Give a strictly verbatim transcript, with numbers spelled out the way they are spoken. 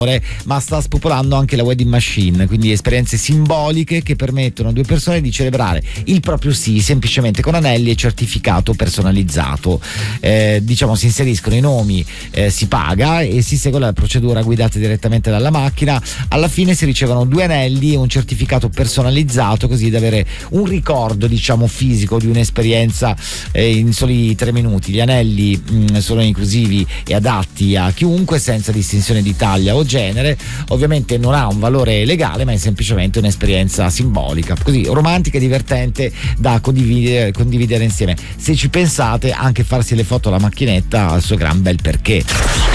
ma sta spopolando anche la wedding machine, quindi esperienze simboliche che permettono a due persone di celebrare il proprio sì semplicemente con anelli e certificato personalizzato. Eh, diciamo si inseriscono i nomi, eh, si paga e si segue la procedura guidata direttamente dalla macchina. Alla fine si ricevono due anelli e un certificato personalizzato, così da avere un ricordo diciamo fisico di un'esperienza eh, in soli tre minuti. Gli anelli mh, sono inclusivi e adatti a chiunque senza distinzione di taglia o genere. Ovviamente non ha un valore legale, ma è semplicemente un'esperienza simbolica, così romantica e divertente da condividere, condividere insieme. Se ci pensate, anche farsi le foto alla macchinetta ha il suo gran bel perché.